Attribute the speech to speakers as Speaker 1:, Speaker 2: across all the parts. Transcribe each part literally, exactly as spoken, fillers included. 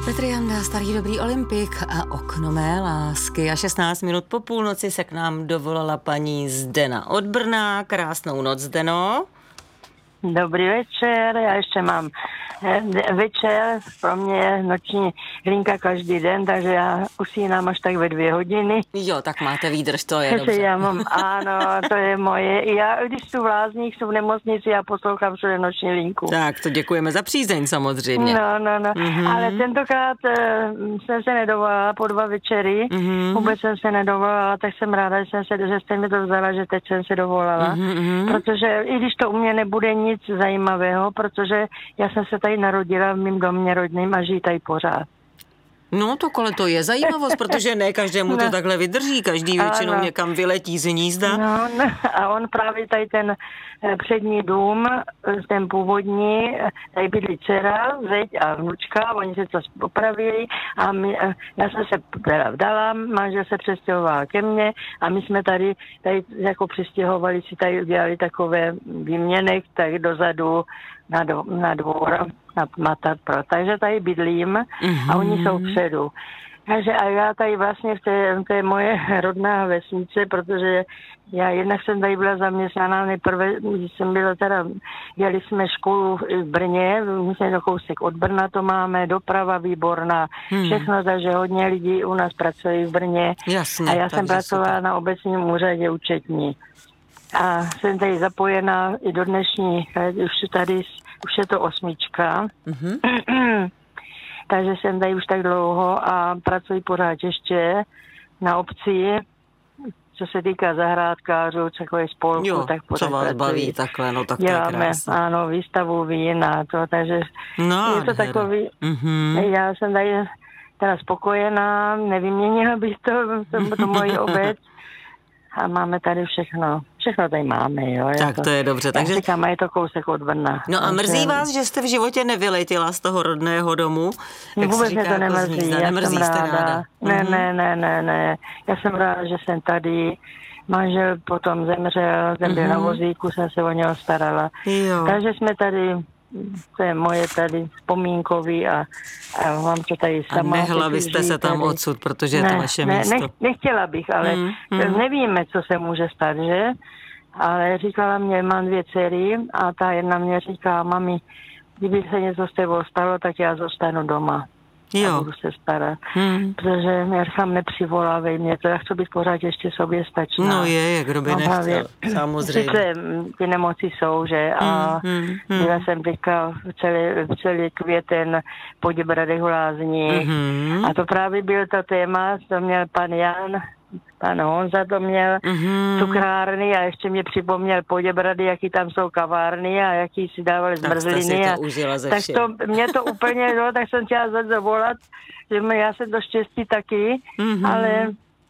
Speaker 1: Petr Janda, starý dobrý olympik a okno mé lásky. A šestnáct minut po půlnoci se k nám dovolala paní Zdena od Brna. Krásnou noc, Zdeno.
Speaker 2: Dobrý večer, já ještě mám večer, pro mě je noční linka každý den, takže já usínám až tak ve dvě hodiny.
Speaker 1: Jo, tak máte výdrž, to je dobře.
Speaker 2: Já mám, ano, to je moje. Já, když jsou v lázních, jsou v nemocnici, já poslouchám všude noční linku.
Speaker 1: Tak, to děkujeme za přízeň samozřejmě.
Speaker 2: No, no, no, mm-hmm. Ale tentokrát uh, jsem se nedovolala po dva večery, mm-hmm. vůbec jsem se nedovolala, tak jsem ráda, že, jsem se, že jste mi to vzala, že teď jsem se dovolala, mm-hmm. protože i když to u mě nebude nic zajímavého, protože já jsem se tady narodila v mém domě rodným a žijí tady pořád.
Speaker 1: No to kole to je zajímavost, protože ne každému no. to takhle vydrží, každý většinou ano. někam vyletí z hnízda.
Speaker 2: No, no, a on právě tady ten přední dům, ten původní, tady bydlí dcera, zeď a vnučka, oni se to opravili a my, já jsem se teda vdala, manžel se přestěhoval ke mně a my jsme tady, tady jako přestěhovali si tady udělali takové výměnek, tak dozadu na, do, na dvor, na Matadpro. Takže tady bydlím mm-hmm. a oni jsou předu. Takže a já tady vlastně v té, v té moje rodná vesnice, protože já jednak jsem tady byla zaměstnaná, nejprve jsem byla teda, jeli jsme školu v Brně, myslím, do kousek od Brna to máme, doprava výborná, hmm. všechno, takže hodně lidí u nás pracují v Brně.
Speaker 1: Jasně,
Speaker 2: a já jsem pracovala super. Na obecním úřadě účetní. A jsem tady zapojená i do dnešní, už tady, už je to osmička. Mm-hmm. Takže jsem tady už tak dlouho a pracuji pořád ještě na obci, co se týká zahrádkářů, takové spolku,
Speaker 1: jo,
Speaker 2: tak pořád
Speaker 1: co vás
Speaker 2: pracuji.
Speaker 1: baví takhle, no tak to
Speaker 2: děláme,
Speaker 1: je krásné.
Speaker 2: Ano, výstavu vín a to, takže
Speaker 1: no,
Speaker 2: je to hera. Takový,
Speaker 1: mm-hmm.
Speaker 2: já jsem tady teda spokojená, nevyměnila bych to, to, to moji obec a máme tady všechno. Všechno tady máme, jo.
Speaker 1: Tak to, to je dobře. Takže
Speaker 2: říkám, je to kousek od Brna.
Speaker 1: No a mrzí takže... vás, že jste v životě nevyletěla z toho rodného domu?
Speaker 2: Jak vůbec mě to nemrzí, já jsem ráda. ráda. Ne, mm-hmm. ne, ne, ne, ne. Já jsem ráda, že jsem tady. Manžel potom zemřel, ten byl mm-hmm. na vozíku, jsem se o něho starala. Jo. Takže jsme tady, to je moje tady vzpomínkový a, a mám to tady sama.
Speaker 1: A nehla byste se tam tady odsud, protože
Speaker 2: ne,
Speaker 1: je to vaše
Speaker 2: ne,
Speaker 1: místo.
Speaker 2: Ne, nechtěla bych, ale mm, mm. nevíme, co se může stát, že? Ale říkala mě, mám dvě dcery a ta jedna mě říká, mami, kdyby se něco s tebou stalo, tak já zůstanu doma. Jo. A budu se starat. Hmm. Protože já říkám, nepřivolávej mě, to já chci být pořád ještě sobě stačná.
Speaker 1: No je, kdo by no, nechtěl, samozřejmě.
Speaker 2: Sice ty nemoci jsou, že? A hmm, hmm. byla jsem teďka v celý, v celý květen po Děbradech v Lázních. Hmm. A to právě byl to téma, co měl pan Jan, pan Honza to měl, mm-hmm. cukrárny a ještě mě připomněl Poděbrady, jaký tam jsou kavárny a jaký si dávali zmrzliny.
Speaker 1: Tak to užila ze
Speaker 2: tak to, mě to úplně, no, tak jsem chtěla zavolat, že mě, já jsem do štěstí taky, mm-hmm. ale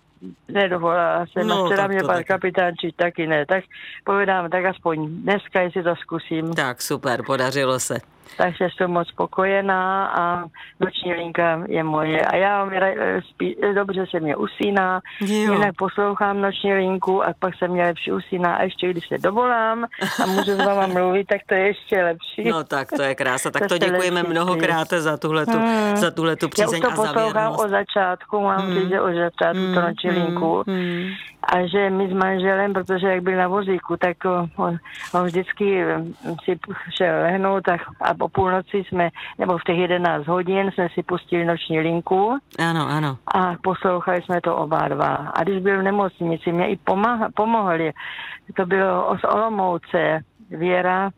Speaker 2: nedovolala jsem. No, včera mě pan taky. Kapitánčí taky ne. Tak povedám, tak aspoň dneska, jestli to zkusím.
Speaker 1: Tak super, podařilo se.
Speaker 2: Takže jsem moc spokojená a noční linka je moje. A já spí, dobře se mě usíná, jo. jinak poslouchám noční linku a pak se mě lepší usíná. A ještě když se dovolám a můžu s váma mluvit, tak to je ještě lepší.
Speaker 1: No tak to je krása. Tak to, to děkujeme mnohokrát za tuhletu, hmm. za tuhletu přízeň a za věrnost. Já už to poslouchám od začátku, mám hmm. říct, od začátku hmm. to noční hmm. linku. Hmm. A že my s manželem, protože jak byl na vozíku, tak on, on vždycky si šel lehnout a, a po půlnoci jsme, nebo v těch jedenáct hodin jsme si pustili noční linku. Ano, ano.
Speaker 2: A poslouchali jsme to oba dva. A když byl v nemocnici, mě i pomáha, pomohli. To bylo z Olomouce, Věra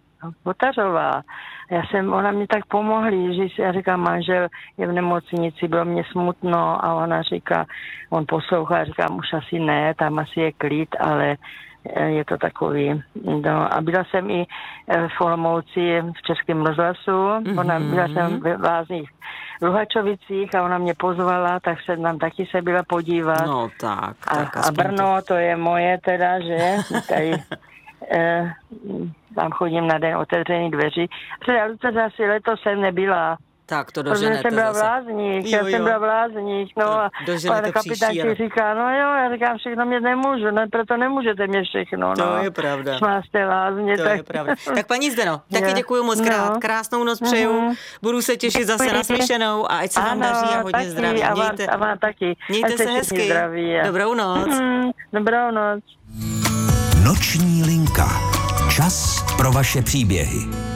Speaker 2: Votařová. Já jsem, ona mě tak pomohli, že já říkám, manžel je v nemocnici, bylo mě smutno a ona říká, on poslouchá, říkám, už asi ne, tam asi je klid, ale je to takový. No, a byla jsem i v Olomouci v Českém rozhlasu, mm-hmm. ona byla jsem v Lázních Luhačovicích a ona mě pozvala, tak jsem tam taky se byla podívat.
Speaker 1: No tak. tak
Speaker 2: a, a Brno, to je moje teda, že? Tady, tam chodím na den otevřený dveří. Protože asi letos jsem nebyla,
Speaker 3: Tak to doženete
Speaker 2: Protože jsem byla
Speaker 3: zase.
Speaker 2: v Lázních,
Speaker 3: Jo,
Speaker 2: já
Speaker 3: jo.
Speaker 2: jsem byla v Lázních, no a pan kapitán ti říká, no jo, já říkám, všechno mě nemůžu, no proto nemůžete mě všechno,
Speaker 3: To
Speaker 2: no.
Speaker 3: je pravda.
Speaker 2: Máte Lázně,
Speaker 3: to
Speaker 2: tak...
Speaker 3: je pravda. Tak paní Zdeno, taky děkuju moc krát,
Speaker 2: no.
Speaker 3: krásnou noc přeju, uh-huh. budu se těšit zase na slyšenou a ať se vám
Speaker 2: ano,
Speaker 3: daří a hodně
Speaker 2: taky,
Speaker 3: zdraví.
Speaker 2: A
Speaker 3: Mějte,
Speaker 2: vám, a vám taky.
Speaker 3: mějte se hezky.
Speaker 2: Zdraví, a...
Speaker 3: Dobrou noc.
Speaker 2: Mm, dobrou noc.
Speaker 4: Noční linka. Čas pro vaše příběhy.